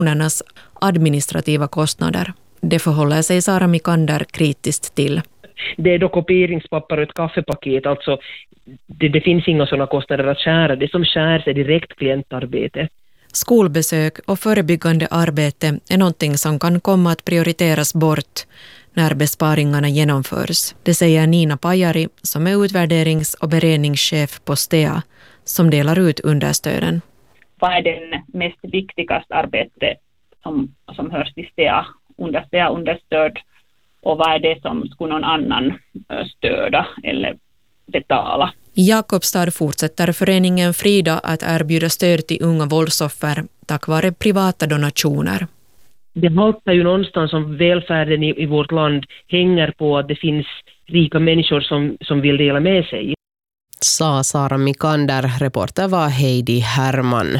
organisationernas administrativa kostnader. Det förhåller sig Sara Mikander kritiskt till. Det är då kopieringspapper och ett kaffepaket, alltså det finns inga sådana kostnader att skära. Det som skärs är direkt klientarbete. Skolbesök och förebyggande arbete är någonting som kan komma att prioriteras bort när besparingarna genomförs. Det säger Nina Pajari som är utvärderings- och beredningschef på STEA som delar ut understöden. Vad är den mest viktigaste arbete som hörs till STEA understöd och vad är det som skulle någon annan stöda eller betala? I Jakobstad fortsätter föreningen Frida att erbjuda stöd till unga våldsoffer tack vare privata donationer. Det haltar ju någonstans som välfärden i vårt land hänger på att det finns rika människor som vill dela med sig. Sa Sara Mikander, reporter var Heidi Herman.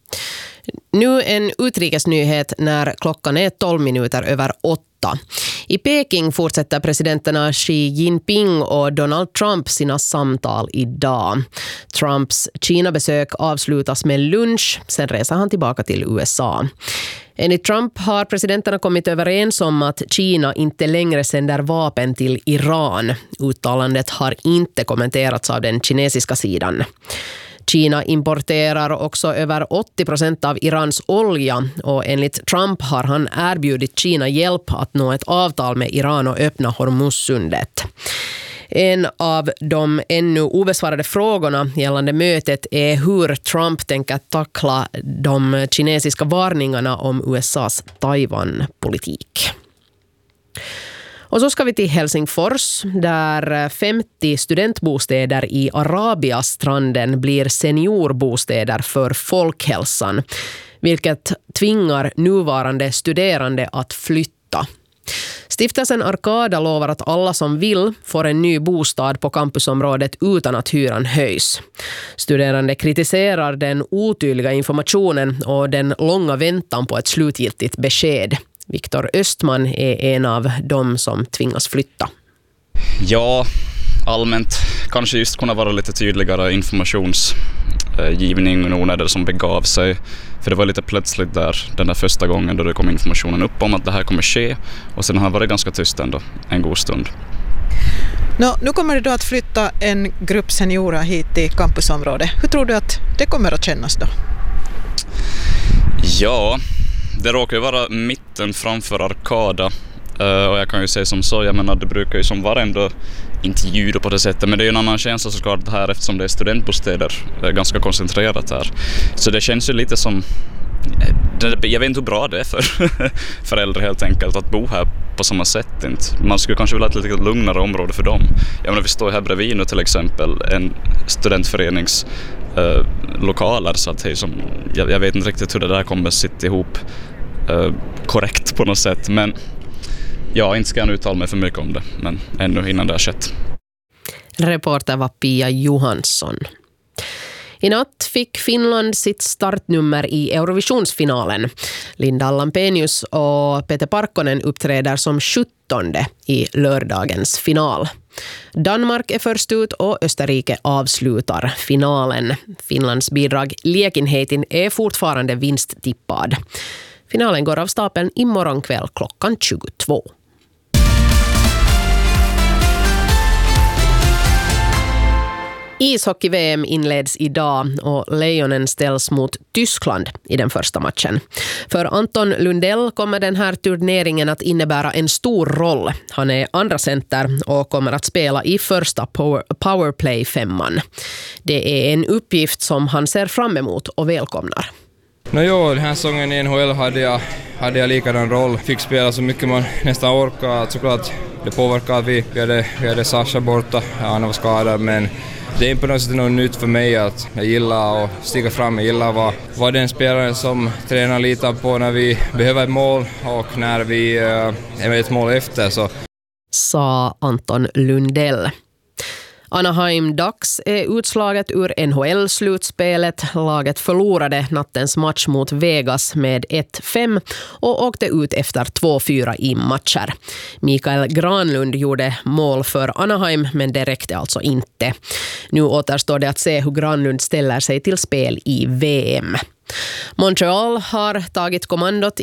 Nu en utrikesnyhet när klockan är 12 minuter över 8. I Peking fortsätter presidenterna Xi Jinping och Donald Trump sina samtal idag. Trumps Kina-besök avslutas med lunch, sen reser han tillbaka till USA. Enligt Trump har presidenterna kommit överens om att Kina inte längre sänder vapen till Iran. Uttalandet har inte kommenterats av den kinesiska sidan. Kina importerar också över 80% av Irans olja och enligt Trump har han erbjudit Kina hjälp att nå ett avtal med Iran och öppna Hormuzsundet. En av de ännu obesvarade frågorna gällande mötet är hur Trump tänker tackla de kinesiska varningarna om USAs Taiwan-politik. Och så ska vi till Helsingfors där 50 studentbostäder i Arabiastranden blir seniorbostäder för folkhälsan, vilket tvingar nuvarande studerande att flytta. Stiftelsen Arkada lovar att alla som vill får en ny bostad på campusområdet utan att hyran höjs. Studerande kritiserar den otydliga informationen och den långa väntan på ett slutgiltigt besked. Viktor Östman är en av dem som tvingas flytta. Ja, allmänt kanske just kunna vara lite tydligare informationsgivning och när det som begav sig. För det var lite plötsligt den där första gången då det kom informationen upp om att det här kommer ske. Och sen har det varit ganska tyst ändå en god stund. Nu kommer det då att flytta en grupp seniorer hit till campusområdet. Hur tror du att det kommer att kännas då? Ja, det råkar ju vara mitten framför Arkada och jag kan ju säga som så, jag menar det brukar ju som vara ändå inte ljuda på det sättet, men det är ju en annan känsla såklart här eftersom det är studentbostäder ganska koncentrerat här. Så det känns ju lite som, jag vet inte hur bra det är för föräldrar helt enkelt att bo här på samma sätt. Inte. Man skulle kanske vilja ha ett lite lugnare område för dem. Jag menar vi står här bredvid nu till exempel en studentförenings lokaler så att jag vet inte riktigt hur det där kommer sitta ihop korrekt på något sätt, men ja, inte ska jag uttala mig för mycket om det, men ännu innan det har skett. Reporter var Pia Johansson. I natt fick Finland sitt startnummer i Eurovisionsfinalen. Linda Lampenius och Peter Parkkonen uppträder som 17:e i lördagens final. Danmark är först ut och Österrike avslutar finalen. Finlands bidrag Liekinheitin är fortfarande vinsttippad. Finalen går av stapeln imorgon kväll klockan 22. Ishockey-VM inleds idag och Lejonen ställs mot Tyskland i den första matchen. För Anton Lundell kommer den här turneringen att innebära en stor roll. Han är andra center och kommer att spela i första powerplay-femman. Det är en uppgift som han ser fram emot och välkomnar. Den här säsongen i NHL hade jag likadan roll. Fick spela så mycket man nästan orkar. Såklart det påverkar att vi hade Sasha borta. Han var skadad, men det är på något sätt något nytt för mig att jag gillar att stiga fram. Jag gillar att vara den spelaren som tränar litar på när vi behöver ett mål och när vi är ett mål efter. Så. Sa Anton Lundell. Anaheim Ducks är utslaget ur NHL-slutspelet. Laget förlorade nattens match mot Vegas med 1-5 och åkte ut efter 2-4 i matcher. Mikael Granlund gjorde mål för Anaheim, men det räckte alltså inte. Nu återstår det att se hur Granlund ställer sig till spel i VM. Montreal har tagit kommandot